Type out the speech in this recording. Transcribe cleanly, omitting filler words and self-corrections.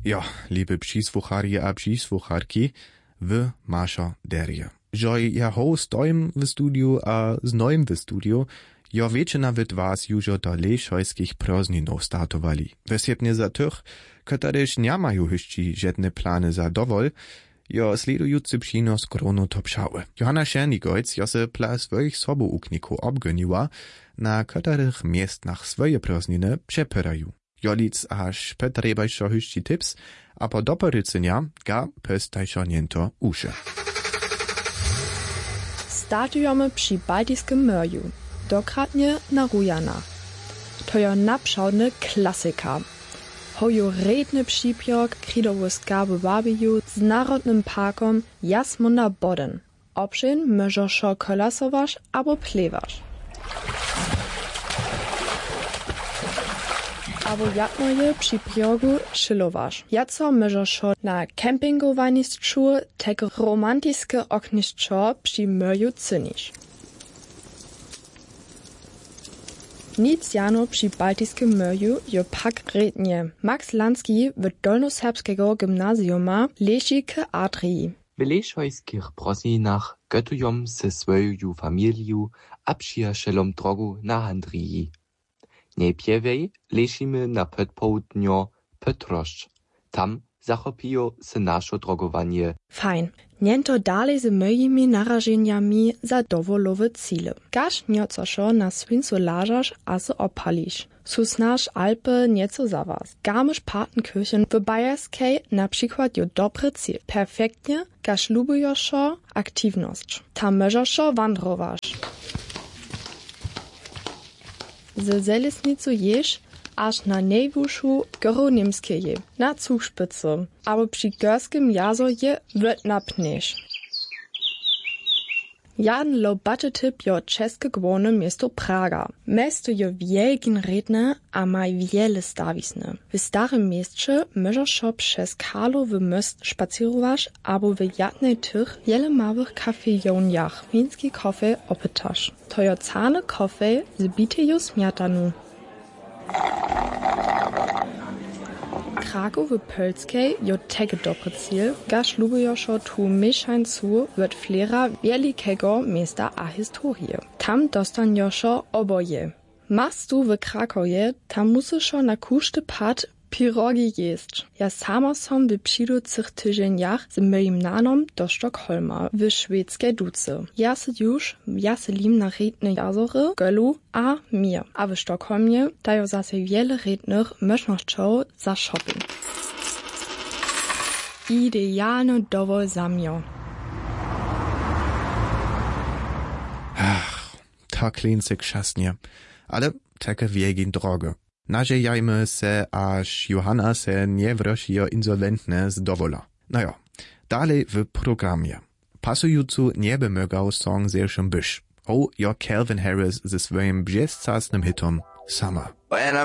Ja, liebe przysłucharje a przysłucharki, w masza derje. Że ja ho stoim w studiu a znoim w studiu, ja wiecie nawet was już do lejszojskich prozninów startowali. Wesjepnie za tych, któryż nie mają jeszcze żadne plany za dowol, ja sledujący przynos koronu to pszały. Johanna Szernigojc ja se dla swoich soboukników obgoniła, na których miestach swoje prozniny przepyrają. Jolic aż petrebajszo hyszci tips, a po doporycenia ga pestajszo niento uszy. Startujemy przy Bałtyckim Morzu, dokładnie na Rujana. To je napszałny klasyka. Hojo redny przypiok kridowo skarby barbecue z Narodnym Parkom Jasmunda Bodden. Obszyn możesz szo kolasować albo plewać. Albo jadno je przy brzegu szylować. Jaco możesz szo na kempingowaniszczu tego romantyczne ogniszczo przy morzu cynić. Nic jano przy Bałtyckim Morzu jo pak rednie. Max Lanski w Dolnoserbskiego gimnazjuma leży k Adrii. W lejszojskich prozinach gotują se swoją familię a przyjacielom drogu na handriji. Najpierwej leżymy na podpołudnio Petroszcz. Tam zachopiją se nasze drogowanie. Fajn. Niento dalej z moimi narażeniami za dowolowe cele. Gaż nieco szo na słońcu lażasz a se opalisz. Susnasz Alpy nieco za was. Garmisch Partenkirchen w Bayerskiej na przykład jo dobry cel. Perfektnie, gaż lubisz szo aktywność. Tam możesz szo wandrować. Z Zelesnicu jesz aż na najwyższą górę Niemskie, na Zugspitze, aber przy Górskim jazo je wytnapniesz. Jeden lobaty typ jo czeskie główne miasto Praga. Miasto jo wielkin redne, a maj wiele stawisne. W starym mieście możesz szo przez Karlowy most spacerować, albo w jednej tych wiele małych kafejoniach wiński kafe opytasz. To jo cane kafe z biteju śmietanu. Krakow w Pölskiej jo tego dobry cel, gaż lubisz tu mieszańcu od flera wielkiego miasta a historie. Tam dostaniesz oboje. Machst du w Krakowie, tam musisz na kuszty pad pirogi jeść. Ja sama som w przydłych tydzieniach z moim nanom do Sztokholma w szwedzkiej duce. Ja se lim na redne jazory, Gölu a mir. A w Sztokholmie dają zase wiele rednych możliwości za shopping. Idealny dowol za mnie. Ach, tak klincek szasnie. Ale takie wiegin droge. Nadziejajmy se, aż Johanna se nie wrosio insolwentne z dowola. No ja, dalej w programie. Pasującu nie by mogał song zewszym byś. O, ja Calvin Harris ze swoim brzezcasnym hitom Summer.